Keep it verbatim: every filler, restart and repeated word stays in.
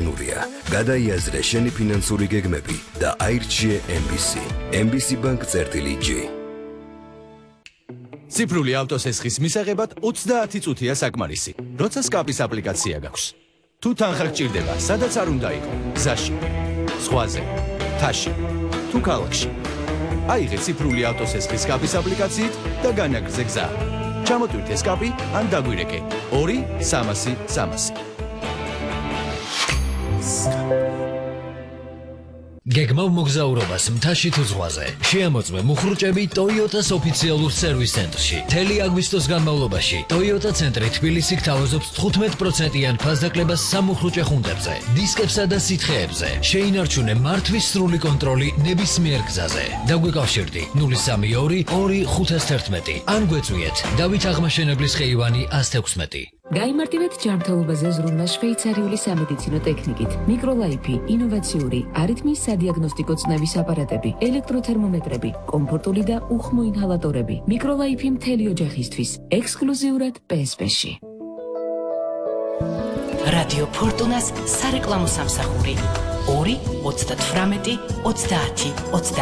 ბრძანებულია. გადაიაზრე შენი ფინანსური გეგმები და აირჩიე ემ ბი სი. ემ ბი სი Bank წერტილი ჯი. ციფრული ავტოსესხის მისაღებად ოცდაათი წუთია საკმარისი. როცა სკაპის აპლიკაცია გაქვს. თუ თანხა გჭირდება, სადაც არ უნდა იყო, გზაში, ზღვაზე, მთაში, თუ ქალაქში. აიღე ციფრული ავტოსესხის სკაპის აპლიკაციით და განაგრძე გზა. ჩამოტვირთე სკაპი ან დაგვირეკე ორი სამასი სამასი. გეგმავ მოგზაურობას მთაში თუ ზღვაზე. შეამოწმე მუხრუჭები Toyota-ს ოფიციალურ სერვის ცენტრში. მთელი აგვისტოს განმავლობაში Toyota ცენტრი თბილისში გთავაზობს თხუთმეტ პროცენტიან ფასდაკლებას სამუხრუჭე ხუნტებზე, დისკებსა და სითხეებზე. შეინარჩუნე მართვის სრული კონტროლი ნებისმიერ გზაზე. დაგვიკავშირდი ნული სამი ორი ორი ხუთი ერთმეტი. ან გვეწვიეთ დავით აღმაშენებლის ხეივანი ას თექვსმეტი. გაიმარტივეთ ჯანმრთელობაზე ზრუნვა შვეიცარიული სამედიცინო ტექნიკით. მიკროლაიფი, ინოვაციური, არითმიის სადიაგნოსტიკო წნევის აპარატები, ელექტროთერმომეტრები, კომფორტული და უხმო ინჰალატორები. მიკროლაიფი მთელი ოჯახისთვის, ექსკლუზიურად პე ეს პე-ში. რადიო ფორტუნას სარეკლამო სამსახური ორი ოცდათვრამეტი ოცდაათი ოცდაათი